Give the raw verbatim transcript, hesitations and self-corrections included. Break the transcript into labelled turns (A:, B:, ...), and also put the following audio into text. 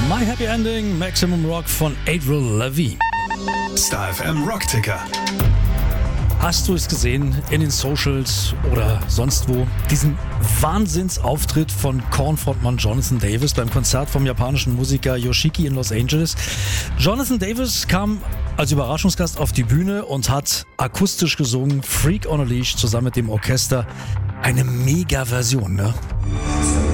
A: My Happy Ending, Maximum Rock von Avril Lavigne.
B: Star F M Rockticker.
A: Hast du es gesehen in den Socials oder sonst wo? Diesen Wahnsinnsauftritt von Korn-Frontmann Jonathan Davis beim Konzert vom japanischen Musiker Yoshiki in Los Angeles. Jonathan Davis kam als Überraschungsgast auf die Bühne und hat akustisch gesungen Freak on a Leash zusammen mit dem Orchester. Eine Mega-Version, ne?